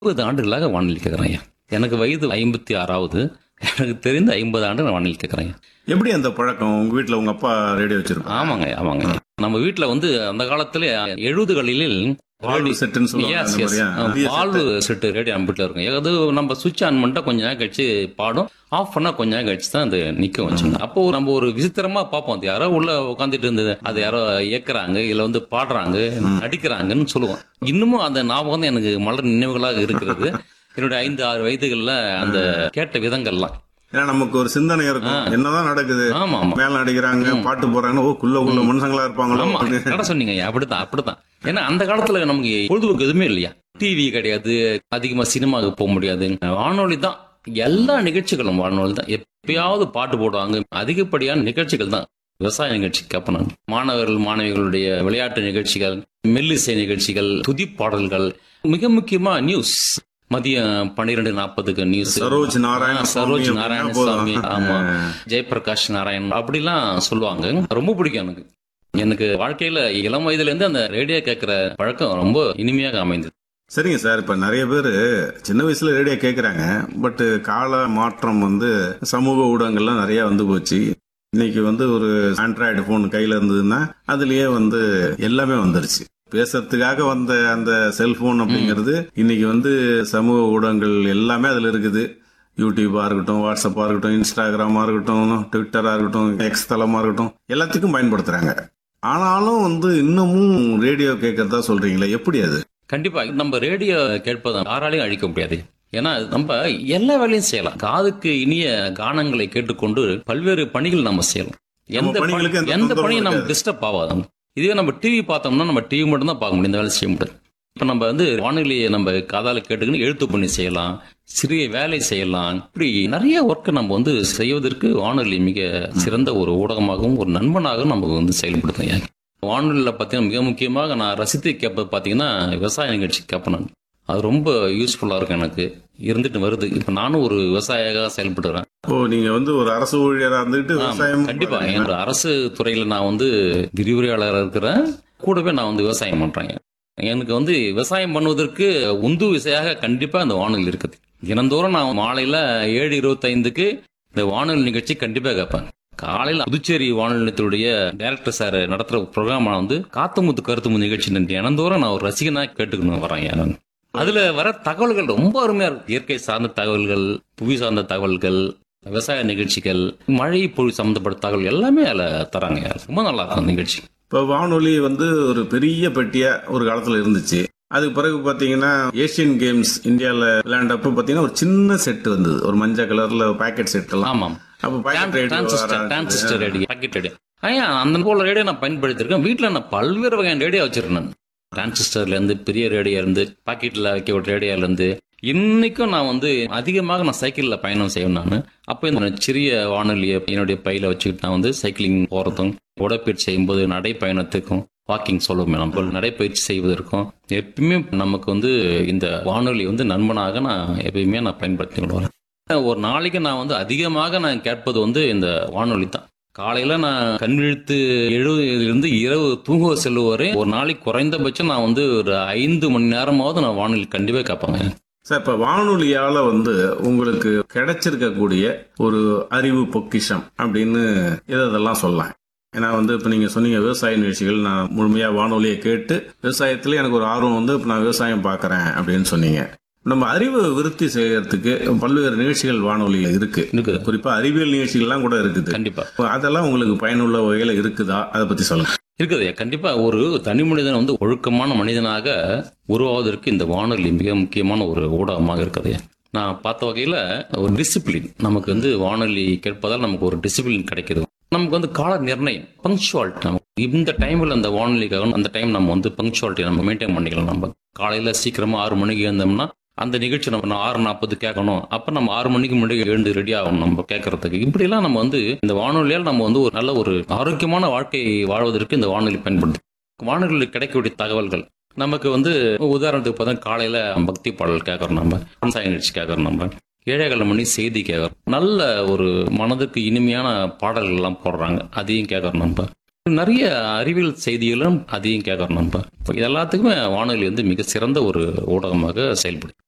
20 ஆண்டுகளாக வானொலி கேட்குறேன் ஐயா. எனக்கு வயது 56ஆவது. எனக்கு தெரிந்து 50 ஆண்டு நான் வானொலி கேட்குறேன். எப்படி அந்த பழக்கம்? உங்க வீட்டுல உங்க அப்பா ரேடியோ வச்சிருப்பாங்க? ஆமாங்க ஆமாங்க. நம்ம வீட்டுல வந்து அந்த காலத்துல 70களில் வால்வு செட்டுன்னு சொல்லுவாங்க, அந்த மாதிரியா? பெரிய வால்வு செட்டு ரேடியோ நம்ம வீட்டுல இருக்கும். அது நம்ம சுவிட்ச் ஆன் பண்ணிட்டா கொஞ்ச நேரம் கழிச்சு பாடும், ஆஃப் பண்ணா கொஞ்ச நேரம் கழிச்சு தான் அது நிக்க வச்சுங்க. அப்போ நம்ம ஒரு விசித்திரமா பார்ப்போம், அது யாரோ உள்ள உட்காந்துட்டு இருந்தது, அது யாரோ இயக்குறாங்க இல்ல வந்து பாடுறாங்க நடிக்கிறாங்கன்னு சொல்லுவோம். இன்னமும் அந்த ஞாபகம் தான் எனக்கு மலர் நினைவுகளாக இருக்கிறது. என்னுடைய 5-6 வயதுகள்ல அந்த கேட்ட விதங்கள்லாம். ஏன்னா நமக்கு ஒரு சிந்தனை இருக்கும், என்னதான் நடக்குது, ஆமா ஆமா மேல அடிக்கிறாங்க, பாட்டு போறாங்க, ஓ குள்ள மனுஷங்களா இருப்பாங்களோ. ஆமா கரெக்டா சொன்னீங்க. அப்படித்தான். ஏன்னா அந்த காலத்துல நமக்கு பொழுதுபோக்கு எதுவுமே இல்லையா, டிவி கிடையாது, அதிகமா சினிமாவுக்கு போக முடியாது, வானொலி தான் எல்லா நிகழ்ச்சிகளும். வானொலி தான். எப்பயாவது பாட்டு போடுவாங்க, அதிகப்படியான நிகழ்ச்சிகள் தான் விவசாய நிகழ்ச்சி கேட்பேன். மாணவர்கள் மாணவிகளுடைய விளையாட்டு நிகழ்ச்சிகள், மெல்லிசை நிகழ்ச்சிகள், துதிப்பாடல்கள், மிக முக்கியமா நியூஸ். மதியம் 12:40 நியூஸ். சரோஜ் நாராயணசாமி, ஆமா, ஜெயபிரகாஷ் நாராயணன் அப்படிலாம் சொல்லுவாங்க. ரொம்ப பிடிக்கும் எனக்கு. எனக்கு வாழ்க்கையில இளம் வயதுல இருந்து அந்த ரேடியோ கேட்கிற பழக்கம் ரொம்ப இனிமையாக அமைந்தது. சரிங்க சார், இப்ப நிறைய பேர் சின்ன வயசுல ரேடியோ கேட்கறாங்க. பட் கால மாற்றம் சமூக ஊடகங்கள்லாம் நிறைய வந்து போச்சு. இன்னைக்கு ஒரு ஆண்ட்ராய்டு போன் கையில இருந்ததுன்னா அதுலயே எல்லாமே வந்துருச்சு. பேசுறதுக்காக வந்த அந்த செல்போன் அப்படிங்கிறது இன்னைக்கு சமூக ஊடகங்கள் எல்லாமே அதுல இருக்குது. யூடியூபா இருக்கட்டும், வாட்ஸ்அப்பா இருக்கட்டும், இன்ஸ்டாகிராமா இருக்கட்டும், ட்விட்டரா இருக்கட்டும், எக்ஸ் தளமா இருக்கட்டும், எல்லாத்துக்கும் பயன்படுத்துறாங்க. ஆனாலும் இன்னமும் ரேடியோ கேட்கறதா சொல்றீங்களே, எப்படி அது? கண்டிப்பா நம்ம ரேடியோ கேட்பதை யாராலையும் அழிக்க முடியாது. ஏன்னா நம்ம எல்லா வேலையும் செய்யலாம். காதுக்கு இனிய கானங்களை கேட்டுக்கொண்டு பல்வேறு பணிகள் நம்ம செய்யலாம். எந்த பணியும் நம்ம டிஸ்டர்ப் ஆகாது. இதுவே நம்ம டிவி பார்த்தோம்னா நம்ம டிவி மட்டும் தான் பார்க்க முடியும், இந்த வேலை செய்ய முடியாது. இப்ப நம்ம வானொலியை நம்ம காதால கேட்டுக்கின்னு எழுத்து பண்ணி செய்யலாம், சிறிய வேலை செய்யலாம். இப்படி நிறைய ஒர்க்கை நம்ம செய்வதற்கு வானொலி மிக சிறந்த ஒரு ஊடகமாகவும் ஒரு நண்பனாகவும் நம்ம செயல்படுத்தும். வானொலியில பார்த்தீங்கன்னா மிக முக்கியமாக நான் ரசித்து கேட்பது பார்த்தீங்கன்னா விவசாய நிகழ்ச்சி கேட்பேன் நான். அது ரொம்ப யூஸ்ஃபுல்லா இருக்கும், எனக்கு இருந்துட்டு வருது. இப்ப நானும் ஒரு விவசாயியாக செயல்படுறேன். நீங்க ஒரு அரசு ஊழியரா இருந்துட்டு விவசாயம்? கண்டிப்பா. என்னோட அரசு துறையில நான் விரிவுரையாளராக இருக்கிறேன். கூடவே நான் விவசாயம் பண்றேன். எனக்கு விவசாயம் பண்ணுவதற்கு உந்து விசையாக கண்டிப்பா அந்த வானொலி இருக்குது. தினந்தோறும் நான் மாலையில 7:25 இந்த வானொலி நிகழ்ச்சி கண்டிப்பா கேட்பேன். காலையில புதுச்சேரி வானொலி நிலையத்துடைய டைரக்டர் சார் நடத்துற ப்ரோக்ராம் காத்தமுத்து கருத்துமுத்து நிகழ்ச்சி தினந்தோறும் நான் ஒரு ரசிகனா கேட்டுக்கணும் வரேன். அதுல வர தகவல்கள் ரொம்ப அருமையா இருக்கு. இயற்கை சார்ந்த தகவல்கள், புவி சார்ந்த தகவல்கள், விவசாய நிகழ்ச்சிகள், மழை பொழு சம்பந்தப்பட்ட தகவல் எல்லாமே அதுல தராங்க. ரொம்ப நல்லா இருக்கும் நிகழ்ச்சி. இப்ப வானொலி ஒரு பெரிய பெட்டியா ஒரு காலத்துல இருந்துச்சு. அதுக்கு பிறகு பாத்தீங்கன்னா ஏசியன் கேம்ஸ் இந்தியால விளையாண்டப்ப பாத்தீங்கன்னா ஒரு சின்ன செட் வந்தது, ஒரு மஞ்சள் கலர்ல பாக்கெட் செட் எல்லாம். ஆமாம், டிரான்சிஸ்டர் ரேடியோ, பாக்கெட் ரேடியோ. அந்த போல ரேடியோ நான் பயன்படுத்திருக்கேன். வீட்டுல நான் பல்வேறு வகையான ரேடியோ வச்சிருக்கேன். டிரான்சிஸ்டர்ல இருந்து, பெரிய ரேடியோ இருந்து, பாக்கெட்ல வைக்க ஒரு ரேடியோல இருந்து, இன்னைக்கும் நான் அதிகமாக நான் சைக்கிள்ல பயணம் செய்வேன். நான் அப்ப இந்த சிறிய வானொலியை என்னுடைய பையில வச்சுக்கிட்டு நான் சைக்கிளிங் போறதும், உடற்பயிற்சி செய்யும்போது நடைப்பயணத்துக்கும், வாக்கிங் சொல்லுவோம், நம்ம நடைப்பயிற்சி செய்வதற்கும் எப்பயுமே நமக்கு இந்த வானொலி நண்பனாக நான் எப்பயுமே நான் பயன்படுத்தி கொள்வேன். ஒரு நாளைக்கு நான் அதிகமாக நான் கேட்பது இந்த வானொலி தான். காலையில நான் கண் விழித்து எழுதிலிருந்து இரவு தூங்க செல்லும் வரை ஒரு நாளைக்கு குறைந்தபட்சம் நான் ஒரு 5 மணி நேரமாவது நான் வானொலி கண்டிப்பா கேட்பாங்க. சார், இப்ப வானொலியால உங்களுக்கு கிடைச்சிருக்கக்கூடிய ஒரு அறிவு பொக்கிஷம் அப்படின்னு இதெல்லாம் சொல்லலாம். ஏன்னா இப்ப நீங்க சொன்னீங்க விவசாய நிகழ்ச்சிகள், நான் முழுமையா வானொலியை கேட்டு விவசாயத்துல எனக்கு ஒரு ஆர்வம் இப்ப நான் விவசாயம் பாக்குறேன் அப்படின்னு சொன்னீங்க. நம்ம அறிவு விருத்தி செய்யறதுக்கு பல்வேறு நிகழ்ச்சிகள் வானொலியில இருக்கு. குறிப்பா அறிவியல் நிகழ்ச்சிகள்லாம் கூட இருக்குது. கண்டிப்பா அதெல்லாம் உங்களுக்கு பயனுள்ள வகையில இருக்குதா? அதை பத்தி சொல்லுங்க. இருக்குது. கண்டிப்பா ஒரு தனி மனிதன் ஒழுக்கமான மனிதனாக உருவாவதற்கு இந்த வானொலி மிக முக்கியமான ஒரு ஊடகமாக இருக்குது. நான் பார்த்த வகையில ஒரு டிசிப்ளின் நமக்கு வானொலி கேட்பதால் நமக்கு ஒரு டிசிப்ளின் கிடைக்கிறது. நமக்கு கால நிர்ணயம், பங்க்சுவாலிட்டி, நம்ம இந்த டைம்ல அந்த வானொலிக்காக அந்த டைம் நம்ம பங்க்சுவாலிட்டி நம்ம மெயின்டைன் பண்ணிக்கலாம். நம்ம காலையில சீக்கிரமா 6 மணிக்கு எழுந்தோம்னா அந்த நிகழ்ச்சி நம்ம 6:40 கேட்கணும். அப்ப நம்ம 6 மணிக்கு முன்னாடி எழுந்து ரெடி ஆகணும் நம்ம கேட்கறதுக்கு. இப்படி எல்லாம் நம்ம இந்த வானொலியால் நம்ம ஒரு நல்ல ஒரு ஆரோக்கியமான வாழ்க்கை வாழ்வதற்கு இந்த வானொலி பயன்படுது. வானொலியில் கிடைக்கக்கூடிய தகவல்கள் நமக்கு உதாரணத்துக்கு பார்த்தா காலையில பக்தி பாடல் கேட்கறோம், நம்ம விவசாய நிகழ்ச்சி கேட்கறோம், நம்ம 7:15 மணி செய்தி கேட்கறோம், நல்ல ஒரு மனதுக்கு இனிமையான பாடல்கள் எல்லாம் போடுறாங்க, அதையும் கேட்கறோம். நம்ம நிறைய அறிவியல் செய்திகளும் அதையும் கேட்கறோம். நம்ம இது எல்லாத்துக்குமே வானொலி மிக சிறந்த ஒரு ஊடகமாக செயல்படும்.